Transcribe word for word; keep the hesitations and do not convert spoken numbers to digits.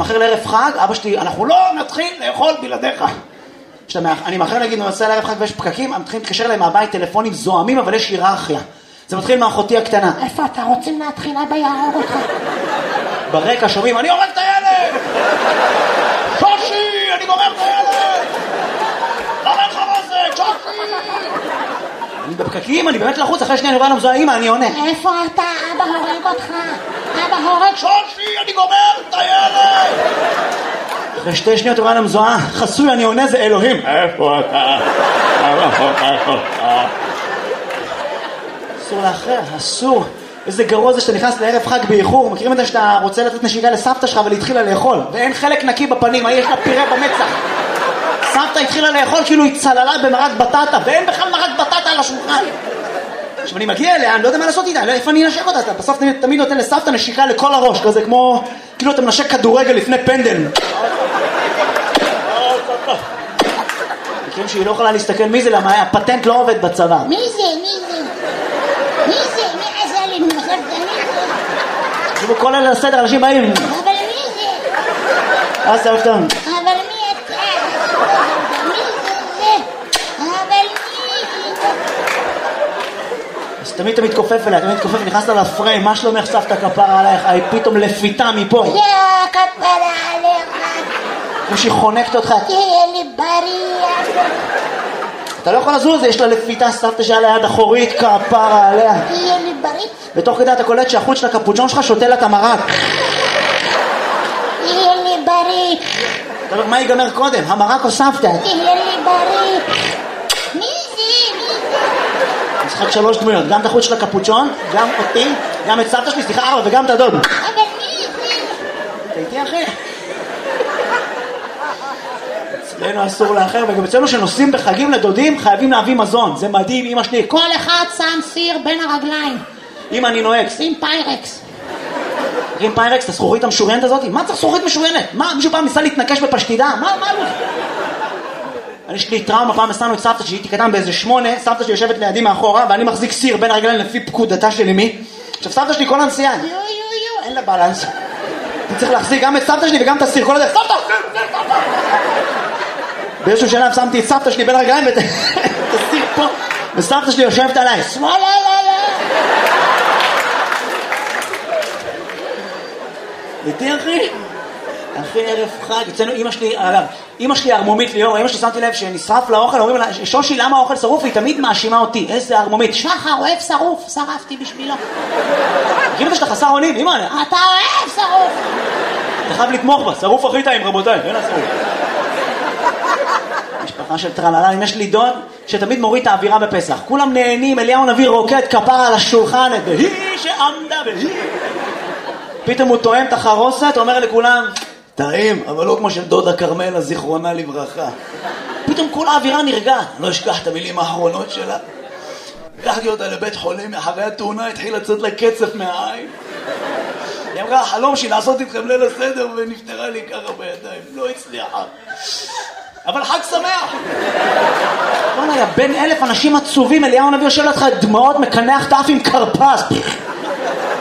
מאחר לערב חג, אבא שלי, אנחנו לא נתחיל לאכול בלעדיך. אני מאחר להגיד, ננסה לערב חג ויש פקקים, הם מתחילים להתקשר להם מהבית טלפונים זוהמים, אבל יש היררכיה. זה מתחיל מאחותי הקטנה. איפה אתה רוצים להתחיל? אבא יהרוג אותך. ברקע שומעים, אני הורג את הילד! שושי, אני גומר את הילד! למה לך מה זה? שושי! אני בפקקים, אני באמת לחוץ, אחרי שנייה אני רואה למזוהה, אמא, אני עונה. איפה אתה? אבא הורג אותך. אבא הורג... שושי, אני גומר את הילד! אחרי שתי שניות אני רואה למזוהה, חסוי, אני עונה, זה אלוהים. איפה אתה? אסור לאחר, אסור. איזה גרוע זה שאתה נכנס לערב חג באיחור. מכירים את זה שאתה רוצה לתת נשיקה לסבתא שלך אבל התחילה לאכול ואין חלק נקי בפנים, יש לה פירה במצח. סבתא התחילה לאכול כאילו היא צללה במרק בטטה ואין בכלל מרק בטטה על השולחן. עכשיו אני מגיע אליה, אני לא יודע מה לעשות איתה, איפה אני אנשק אותה? אתה בסוף תמיד נותן לסבתא נשיקה לכל הראש, כזה כמו כאילו אתה מנשק כדורגל לפני פנדל. מכירים שהיא לא יכולה להסתכל מי זה, למה הפטנט לא עובד בצבא. מי זה? מי זה? מי זה? מי עשה לי? מי זה? תשמעו כל אלה לסדר, אנשים באים. אבל מי זה? אה, סבתא. אבל מי אתה? מי זה זה? אבל מי זה? אז תמיד אתה מתכופף אליה, תמיד מתכופף, נכנסת לפריים, מה שלומך סבתא כפרה עלייך? היא פתאום לפיתה מפה. יא כפרה עליך. כמו שהיא חונקת אותך. תהיה לי בריא. אתה לא יכול לזוז, יש לה לפיתה סבתא שהיה ליד אחורית, כפרה עליה. תהיה לי בריא. ותוך כדי אתה קולט שהחוץ של הקפוצ'ון שלך שותה לה את המרק. תהיה לי בריא. אתה אומר, מה ייגמר קודם? המרק או סבתא? תהיה לי בריא. מי זה? מי זה? משחק שלוש דמויות, גם את החוץ של הקפוצ'ון, גם אותי, גם את סבתא שלי, סליחה ארבע, וגם את הדוד. אבל מי זה? אתה איתי אחי? אצלנו אסור לאחר, וגם אצלנו שנוסעים בחגים לדודים חייבים להביא מזון. זה מדהים, אמא שלי. כל אחד שם סיר בין הרגליים. אמא אני נוהג. שים פיירקס. עם פיירקס, את הזכורית המשוריינת הזאת? מה צריך זכורית משוריינת? מה, מישהו פעם ניסה להתנקש בפשטידה? מה, מה לא? אני יש לי טראומה, פעם הסענו את סבתא שהייתי קטן באיזה שמונה, סבתא שלי יושבת לידי מאחורה, ואני מחזיק סיר בין הרגליים לפי פקודתה של אמי. עכשיו סבתא שלי כל הנסיעה. יו יו יו. אין לה בלנס. אני צריך להחזיק גם את סבתא שלי וגם את הסיר, כל הדרך. סבתא! באיזשהו שלב שמתי את סבתא שלי בין הרגליים ואת הסיר פה, וסבתא שלי יושבת עליי. שמאלה, לא, לא. איתי אחי? אחי ערב חג, אצלנו אמא שלי, אגב, אמא שלי הרמומית ליאור, אמא שלי שמתי לב שנשרף לאוכל, אומרים לה, שושי למה האוכל שרוף? היא תמיד מאשימה אותי, איזה הרמומית. שחר אוהב שרוף, שרפתי בשבילו. כאילו שאתה חסר אונים, אמא. אתה אוהב שרוף. אתה חייב לתמוך בה, שרוף הכי טעים רבותיי, אין השרוף. משפחה של טרללה, אם יש לי דוד שתמיד מוריד את האווירה בפסח, כולם נהנים, אליהו נביא רוקד כפרה על השולחן, והיא שעמדה והיא. פתאום הוא תואם את החרוסת, אומר לכולם, טעים, אבל לא כמו של דודה קרמלה, זיכרונה לברכה. פתאום כל האווירה נרגעת, לא אשכח את המילים האחרונות שלה. לקחתי אותה לבית חולים, אחרי התאונה התחיל לצאת לה קצף מהעין. היא אמרה, החלום שלי לעשות איתכם ליל הסדר, ונפטרה לי ככה בידיים, לא הצליחה. אבל חג שמח! לא נראה, בין אלף אנשים עצובים, אליהו נביא יושב לך דמעות, מקנח תף עם קרפס.